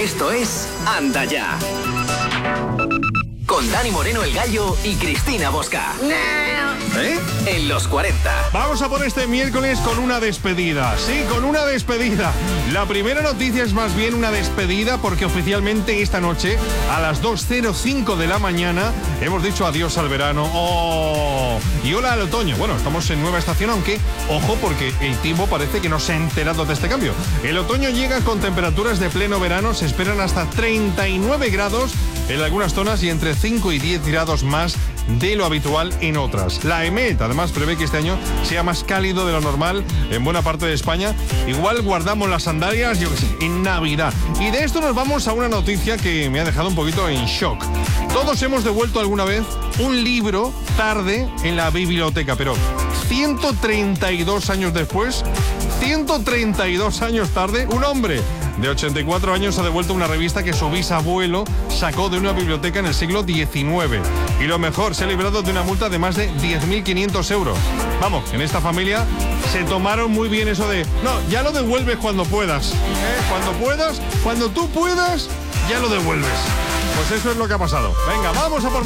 Esto es Anda Ya. Con Dani Moreno el Gallo y Cristina Bosca. En los 40. Vamos a por este miércoles con una despedida. Sí, con una despedida. La primera noticia es más bien una despedida porque oficialmente esta noche a las 2:05 de la mañana hemos dicho adiós al verano. ¡Oh! Y hola al otoño. Bueno, estamos en nueva estación, aunque, ojo, porque el tiempo parece que no se ha enterado de este cambio. El otoño llega con temperaturas de pleno verano. Se esperan hasta 39 grados en algunas zonas y entre 5 y 10 grados más de lo habitual en otras. La EMET además prevé que este año sea más cálido de lo normal en buena parte de España. Igual guardamos las sandalias, yo qué sé, en Navidad. Y de esto nos vamos a una noticia que me ha dejado un poquito en shock. Todos hemos devuelto alguna vez un libro tarde en la biblioteca, pero 132 años después, 132 años tarde, un hombre de 84 años ha devuelto una revista que su bisabuelo sacó de una biblioteca en el siglo XIX. Y lo mejor, se ha librado de una multa de más de 10.500 euros. Vamos, en esta familia se tomaron muy bien eso de, no, ya lo devuelves cuando puedas. Cuando puedas, cuando tú puedas, ya lo devuelves. Pues eso es lo que ha pasado. Venga, vamos a por